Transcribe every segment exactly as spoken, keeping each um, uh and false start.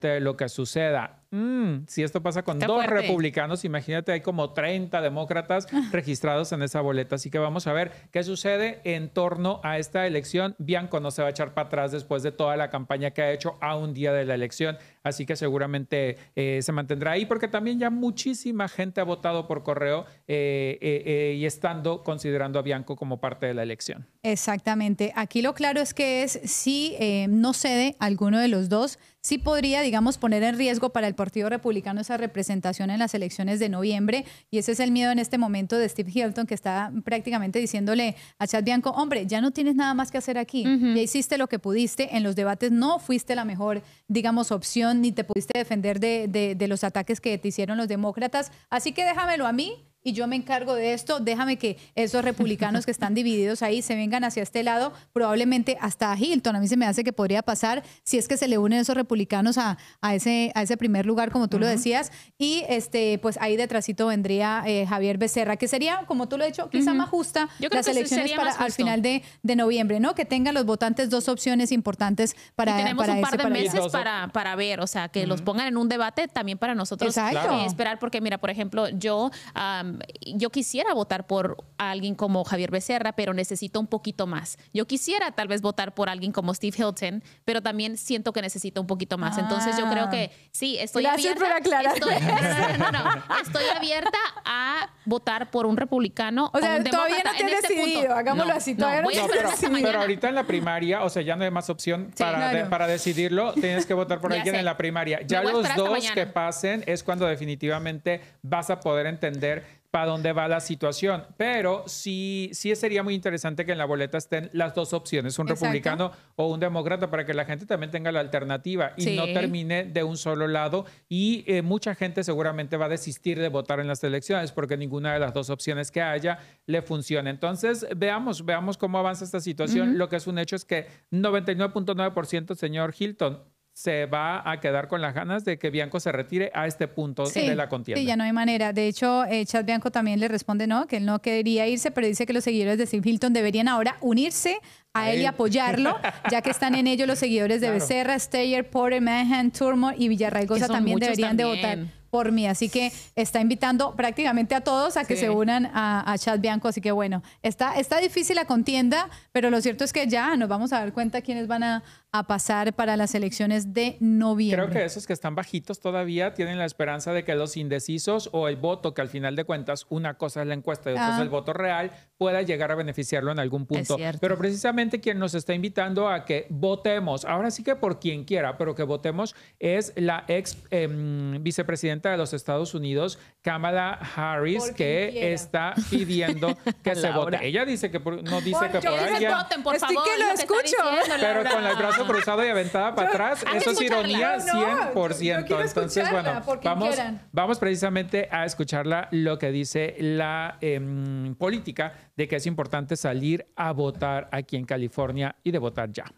de lo que suceda. Mm, si esto pasa con Está dos fuerte. republicanos, imagínate, hay como treinta demócratas registrados en esa boleta. Así que vamos a ver qué sucede en torno a esta elección. Bianco no se va a echar para atrás después de toda la campaña que ha hecho a un día de la elección. Así que seguramente eh, se mantendrá ahí, porque también ya muchísima gente ha votado por correo eh, eh, eh, y estando considerando a Bianco como parte de la elección. Exactamente. Aquí lo claro es que es si eh, no cede alguno de los dos, sí podría, digamos, poner en riesgo para el Partido Republicano esa representación en las elecciones de noviembre. Y ese es el miedo en este momento de Steve Hilton, que está prácticamente diciéndole a Chad Bianco, hombre, ya no tienes nada más que hacer aquí. Ujú. Ya hiciste lo que pudiste. En los debates no fuiste la mejor, digamos, opción, ni te pudiste defender de, de, de los ataques que te hicieron los demócratas. Así que déjamelo a mí. Y yo me encargo de esto, déjame que esos republicanos que están divididos ahí se vengan hacia este lado, probablemente hasta a Hilton. A mí se me hace que podría pasar si es que se le unen esos republicanos a, a, ese, a ese primer lugar, como tú uh-huh. lo decías. Y este, pues ahí detrásito vendría eh, Javier Becerra, que sería, como tú lo has dicho, quizá uh-huh. más justa las elecciones para al final de, de noviembre, ¿no? Que tengan los votantes dos opciones importantes para y tenemos para un par ese, de para meses para, para ver, o sea, que uh-huh. los pongan en un debate también para nosotros eh, esperar, porque mira, por ejemplo, yo... Um, yo quisiera votar por alguien como Javier Becerra, pero necesito un poquito más. Yo quisiera tal vez votar por alguien como Steve Hilton, pero también siento que necesito un poquito más. Ah. Entonces yo creo que sí, estoy Gracias abierta. por aclarar. Estoy, no, no, no, estoy abierta a votar por un republicano o sea, o un todavía no te has decidido, punto. hagámoslo no, así. Todavía no, no, no, no pero, pero, pero ahorita en la primaria, o sea, ya no hay más opción sí, para, claro. de, para decidirlo. Tienes que votar por alguien sé. en la primaria. Ya los dos que pasen es cuando definitivamente vas a poder entender para dónde va la situación. Pero sí, sí sería muy interesante que en la boleta estén las dos opciones, un Exacto. republicano o un demócrata, para que la gente también tenga la alternativa y sí. no termine de un solo lado. Y eh, mucha gente seguramente va a desistir de votar en las elecciones porque ninguna de las dos opciones que haya le funciona. Entonces, veamos, veamos cómo avanza esta situación. Uh-huh. Lo que es un hecho es que noventa y nueve punto nueve por ciento, señor Hilton, se va a quedar con las ganas de que Bianco se retire a este punto sí, de la contienda. Sí, ya no hay manera. De hecho, eh, Chad Bianco también le responde no, que él no quería irse, pero dice que los seguidores de Steve Hilton deberían ahora unirse a él y apoyarlo, ya que están en ello los seguidores de claro. Becerra, Steyer, Porter, Mahan, Turmo y Villarraigosa también deberían también. de votar por mí. Así que está invitando prácticamente a todos a que sí. se unan a, a Chad Bianco. Así que bueno, está, está difícil la contienda, pero lo cierto es que ya nos vamos a dar cuenta quiénes van a, a pasar para las elecciones de noviembre. Creo que esos que están bajitos todavía tienen la esperanza de que los indecisos o el voto, que al final de cuentas una cosa es la encuesta y otra ah. es el voto real, pueda llegar a beneficiarlo en algún punto. Pero precisamente quien nos está invitando a que votemos, ahora sí que por quien quiera, pero que votemos, es la ex eh, vicepresidenta de los Estados Unidos, Kamala Harris, que quiera. está pidiendo que se vote. Ella dice que por, no dice por, que por alguien... Voten, por favor, que lo, lo escucho. Diciendo, pero con el brazo cruzado y aventada para atrás, eso es ironía cien por ciento. No, Entonces, bueno, vamos, vamos precisamente a escucharla lo que dice la eh, política de que es importante salir a votar aquí en California y de votar ya.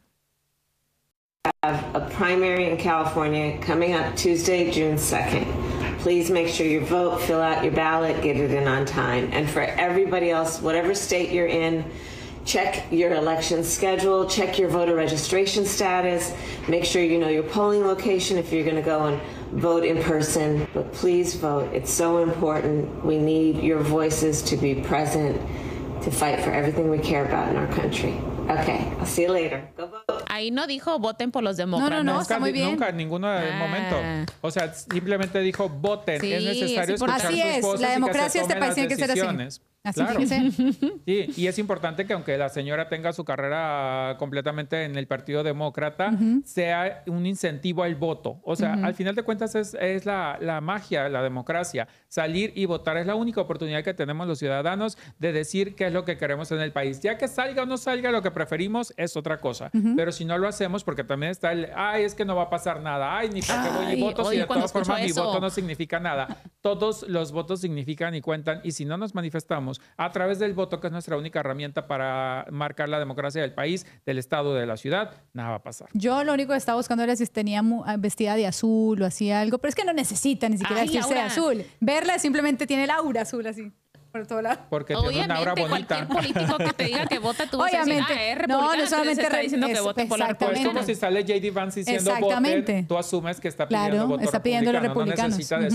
Have a primary in California coming up Tuesday, June second. Please make sure you vote, fill out your ballot, get it in on time. And for everybody else, whatever state you're in, check your election schedule, check your voter registration status, make sure you know your polling location if you're going to go and vote in person. But please vote. It's so important. We need your voices to be present to fight for everything we care about in our country. Okay, I'll see you later. Go vote. Ahí no dijo voten por los demócratas. No, no, no, está muy bien. Nunca, en ningún ah. momento. O sea, simplemente dijo voten. Sí, es necesario es escuchar así sus es. voces La democracia y que se este país tiene que ser así. Así claro. que sí, y es importante que aunque la señora tenga su carrera completamente en el Partido Demócrata, uh-huh. sea un incentivo al voto. O sea, uh-huh. al final de cuentas es, es la, la magia, la democracia. Salir y votar es la única oportunidad que tenemos los ciudadanos de decir qué es lo que queremos en el país. Ya que salga o no salga lo que preferimos es otra cosa. Uh-huh. Pero si no lo hacemos, porque también está el, ay, es que no va a pasar nada. Ay, ni para qué voy y voto si de todas formas mi voto no significa nada. Todos los votos significan y cuentan. Y si no nos manifestamos a través del voto, que es nuestra única herramienta para marcar la democracia del país, del estado, de la ciudad, nada va a pasar. Yo lo único que estaba buscando era si tenía vestida de azul o hacía algo, pero es que no necesita ni siquiera Ay, vestirse de azul. Verla simplemente tiene el aura azul así. por todo lado. Porque tiene una aura bonita. Cualquier político que te diga que vota, tú vas a decir, ah, es republicano, no, no solamente está diciendo que vote por la republicana. Es como si sale J D Vance diciendo voten, tú asumes que está pidiendo claro, voto está pidiendo republicano, los republicanos. No necesita decir